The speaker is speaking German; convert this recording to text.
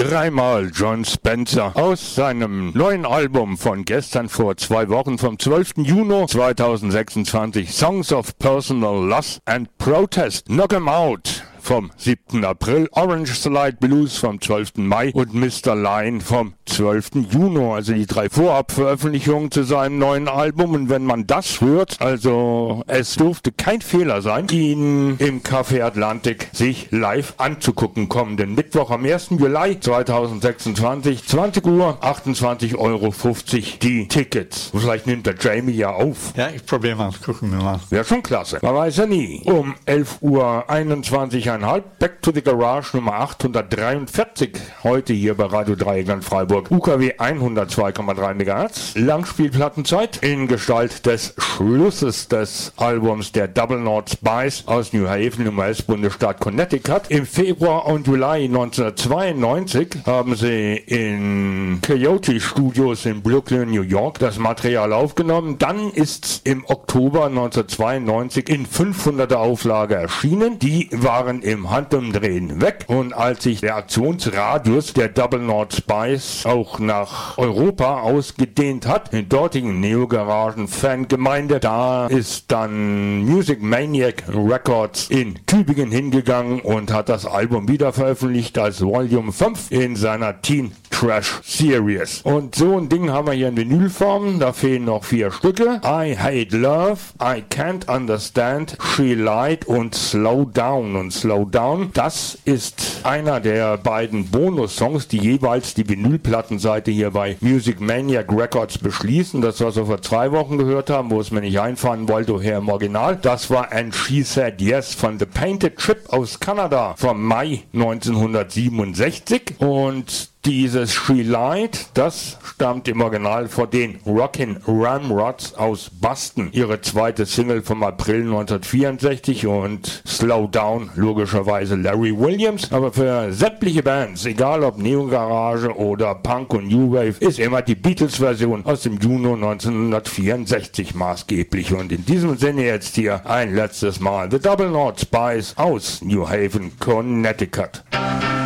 Dreimal Jon Spencer aus seinem neuen Album von gestern vor 2 Wochen vom 12. Juni 2026, Songs of Personal Loss and Protest, Knock 'em Out vom 7. April, Orange Slide Blues vom 12. Mai und Mr. Line vom 12. Juni, also die 3 Vorabveröffentlichungen zu seinem neuen Album. Und wenn man das hört, also es durfte kein Fehler sein, ihn im Café Atlantik sich live anzugucken. Kommenden Mittwoch am 1. Juli 2026, 20 Uhr, 28,50 € die Tickets. Vielleicht nimmt der Jamie ja auf. Ja, ich probiere mal, gucken wir mal. Wäre schon klasse. Man weiß ja nie. Um 11:21 Uhr Back to the Garage Nummer 843, heute hier bei Radio Dreieckland Freiburg, UKW 102,3 MHz, Langspielplattenzeit in Gestalt des Schlusses des Albums der Double North Spice aus New Haven im US-Bundesstaat Connecticut. Im Februar und Juli 1992 haben sie in Coyote Studios in Brooklyn, New York das Material aufgenommen. Dann ist im Oktober 1992 in 500er Auflage erschienen. Die waren im Handumdrehen weg, und als sich der Aktionsradius der Double North Spice auch nach Europa ausgedehnt hat, in dortigen Neo-Garagen-Fangemeinde, da ist dann Music Maniac Records in Tübingen hingegangen und hat das Album wieder veröffentlicht als Volume 5 in seiner Teen Trash Series. Und so ein Ding haben wir hier in Vinylform, da fehlen noch 4 Stücke. I Hate Love, I Can't Understand, She Lied und Slow Down. Und Slow Down, das ist einer der beiden Bonus-Songs, die jeweils die Vinylplattenseite hier bei Music Maniac Records beschließen. Das, was wir vor 2 Wochen gehört haben, wo es mir nicht einfallen wollte, woher im Original. Das war And She Said Yes von The Painted Trip aus Kanada vom Mai 1967. Und dieses She Lied, das stammt im Original von den Rockin' Ramrods aus Boston. Ihre zweite Single vom April 1964, und Slow Down logischerweise Larry Williams. Aber für sämtliche Bands, egal ob Neo-Garage oder Punk und New Wave, ist immer die Beatles-Version aus dem Juni 1964 maßgeblich. Und in diesem Sinne jetzt hier ein letztes Mal The Double North Spice aus New Haven, Connecticut.